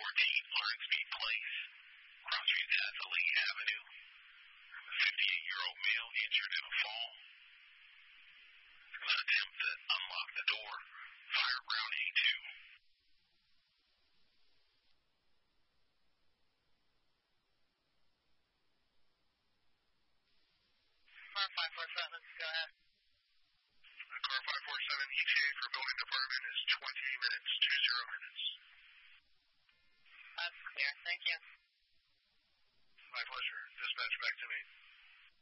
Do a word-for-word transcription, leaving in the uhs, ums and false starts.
fourteen Lawrence B. Place, crossing Athalie Avenue. A fifty-eight-year-old male injured in a fall. Going to attempt to unlock the door. Fire Brown A two. Car five four seven, go ahead. Car five four seven, E T A for building department is twenty minutes, two zero minutes. That's clear, thank you. My pleasure. Dispatch back to me.